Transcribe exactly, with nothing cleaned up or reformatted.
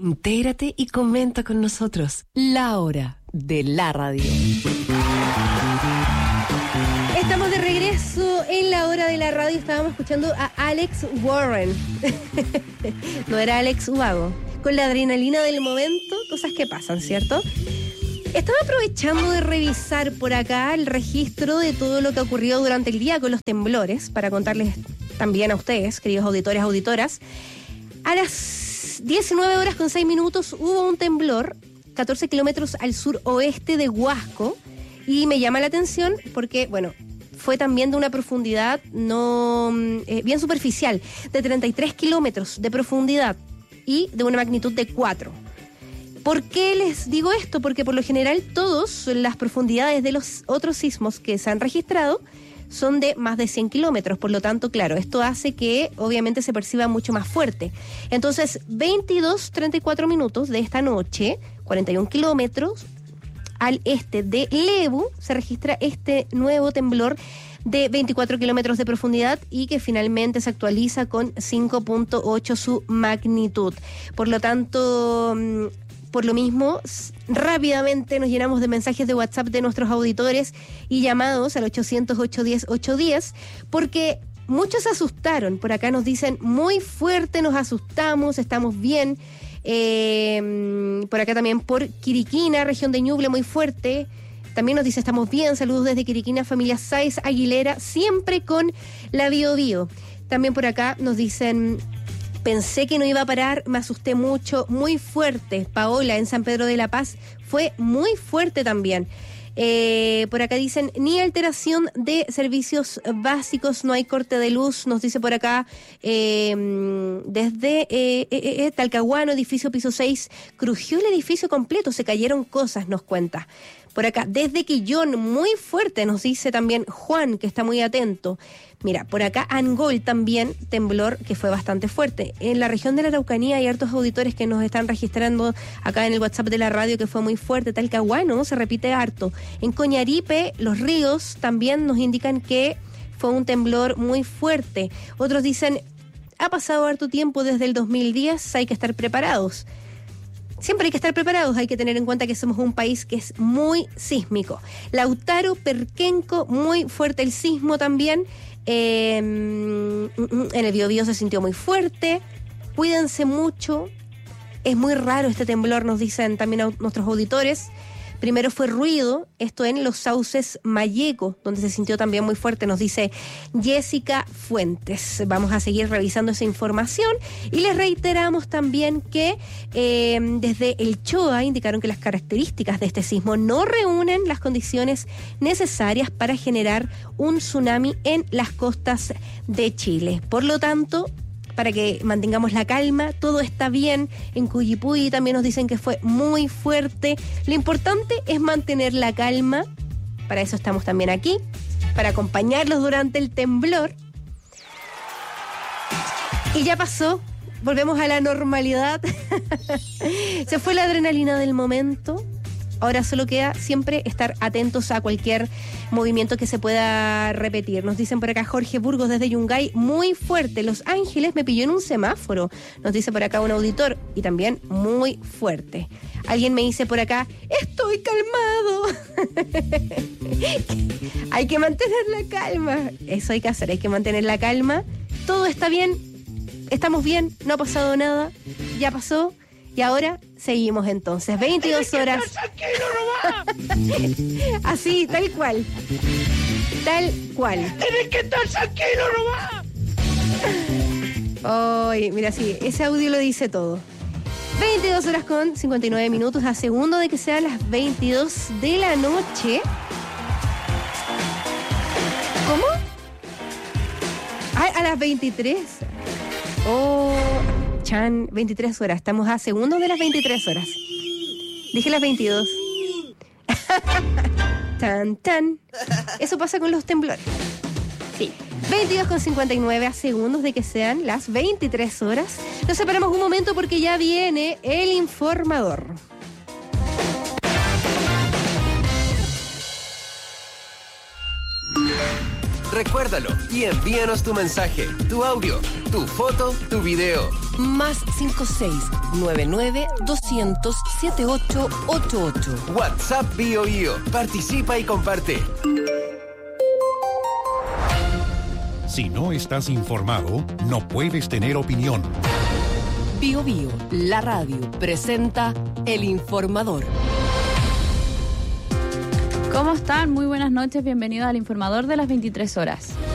Intégrate y comenta con nosotros. La hora de la radio. Estamos de regreso en la hora de la radio. Estábamos escuchando a Alex Warren. No era Alex Ubago. Con la adrenalina del momento, cosas que pasan, ¿cierto? Estaba aprovechando de revisar por acá el registro de todo lo que ocurrió durante el día con los temblores, para contarles también a ustedes, queridos auditores, auditoras. A las diecinueve horas con seis minutos hubo un temblor, catorce kilómetros al suroeste de Huasco, y me llama la atención porque, bueno, fue también de una profundidad no eh, bien superficial, de treinta y tres kilómetros de profundidad y de una magnitud de cuatro. ¿Por qué les digo esto? Porque por lo general todas las profundidades de los otros sismos que se han registrado son de más de cien kilómetros, por lo tanto, claro, esto hace que obviamente se perciba mucho más fuerte. Entonces, veintidós treinta y cuatro minutos de esta noche, cuarenta y un kilómetros al este de Lebu, se registra este nuevo temblor de veinticuatro kilómetros de profundidad y que finalmente se actualiza con cinco punto ocho su magnitud. Por lo tanto, por lo mismo, rápidamente nos llenamos de mensajes de WhatsApp de nuestros auditores y llamados al ochocientos, ochocientos diez, ochocientos diez, porque muchos se asustaron. Por acá nos dicen, muy fuerte, nos asustamos, estamos bien. Eh, por acá también por Quiriquina, región de Ñuble, muy fuerte. También nos dice, estamos bien, saludos desde Quiriquina, familia Sáez Aguilera, siempre con la Bio Bio. También por acá nos dicen, pensé que no iba a parar, me asusté mucho, muy fuerte. Paola, en San Pedro de la Paz, fue muy fuerte también. Eh, por acá dicen, ni alteración de servicios básicos, no hay corte de luz, nos dice por acá, eh, desde eh, eh, eh, Talcahuano, edificio piso seis, crujió el edificio completo, se cayeron cosas, nos cuenta. Por acá, desde Quillón, muy fuerte, nos dice también Juan, que está muy atento. Mira, por acá Angol también, temblor que fue bastante fuerte. En la región de la Araucanía hay hartos auditores que nos están registrando acá en el WhatsApp de la radio que fue muy fuerte. Talcahuano se repite harto. En Coñaripe, los ríos también nos indican que fue un temblor muy fuerte. Otros dicen, ha pasado harto tiempo desde el dos mil diez, hay que estar preparados. Siempre hay que estar preparados, hay que tener en cuenta que somos un país que es muy sísmico. Lautaro, Perquenco, muy fuerte el sismo también. Eh, en el Biobío se sintió muy fuerte. Cuídense mucho. Es muy raro este temblor, nos dicen también a nuestros auditores. Primero fue ruido, esto en Los Sauces Malleco, donde se sintió también muy fuerte, nos dice Jessica Fuentes. Vamos a seguir revisando esa información y les reiteramos también que eh, desde el CHOA indicaron que las características de este sismo no reúnen las condiciones necesarias para generar un tsunami en las costas de Chile. Por lo tanto, para que mantengamos la calma, todo está bien. En Cuyipulli también nos dicen que fue muy fuerte. Lo importante es mantener la calma, para eso estamos también aquí, para acompañarlos durante el temblor. Y ya pasó, volvemos a la normalidad. Se fue la adrenalina del momento. Ahora solo queda siempre estar atentos a cualquier movimiento que se pueda repetir. Nos dicen por acá Jorge Burgos desde Yungay, muy fuerte. Los Ángeles me pilló en un semáforo. Nos dice por acá un auditor y también muy fuerte. Alguien me dice por acá, estoy calmado. Hay que mantener la calma. Eso hay que hacer, hay que mantener la calma. Todo está bien, estamos bien, no ha pasado nada, ya pasó. Y ahora seguimos entonces, veintidós horas. Así, tal cual. Tal cual. Tienes que estar tranquilo nomás. Ay, mira, sí, ese audio lo dice todo. veintidós horas con cincuenta y nueve minutos, a segundo de que sean las veintidós de la noche. ¿Cómo? Ah, a las veintitrés. Oh... Chan, veintitrés horas, estamos a segundos de las veintitrés horas. Dije las veintidós. Tan, tan. Eso pasa con los temblores. Sí. veintidós con cincuenta y nueve a segundos de que sean las veintitrés horas. Nos separamos un momento porque ya viene el informador. Recuérdalo y envíanos tu mensaje, tu audio, tu foto, tu video. Más cinco seis nueve nueve doscientos setenta y ocho ochenta y ocho. WhatsApp Bio Bio. Participa y comparte. Si no estás informado, no puedes tener opinión. Bio Bio, la radio, presenta El Informador. ¿Cómo están? Muy buenas noches, bienvenidos al Informador de las veintitrés horas.